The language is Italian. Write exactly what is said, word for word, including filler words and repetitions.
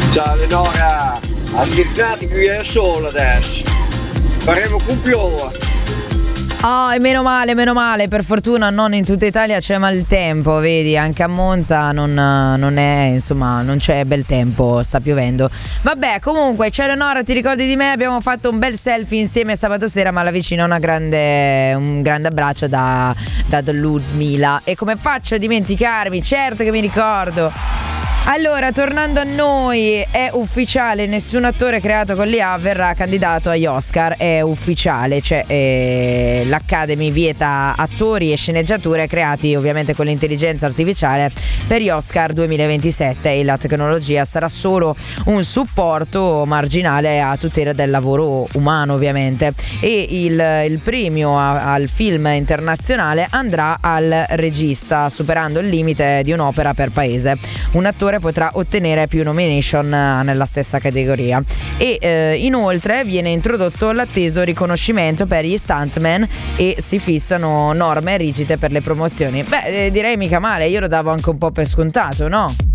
Ciao Eleonora, assicurati qui è solo adesso. Faremo cumpiola. Ah, oh, meno male, meno male, per fortuna non in tutta Italia c'è maltempo, vedi, anche a Monza non, non è, insomma, non c'è bel tempo, sta piovendo. Vabbè, comunque, c'è Eleonora, ti ricordi di me? Abbiamo fatto un bel selfie insieme sabato sera, ma la vicina una grande, un grande abbraccio da, da Ludmila. E come faccio a dimenticarmi? Certo che mi ricordo. Allora, tornando a noi, è ufficiale, nessun attore creato con l'I A verrà candidato agli Oscar, è ufficiale, cioè eh, l'Academy vieta attori e sceneggiature creati ovviamente con l'intelligenza artificiale per gli Oscar duemilaventisette e la tecnologia sarà solo un supporto marginale a tutela del lavoro umano ovviamente, e il, il premio a, al film internazionale andrà al regista, superando il limite di un'opera per paese. Un attore potrà ottenere più nomination nella stessa categoria e eh, inoltre viene introdotto l'atteso riconoscimento per gli stuntman e si fissano norme rigide per le promozioni. Beh, eh, direi mica male, io lo davo anche un po' per scontato, no?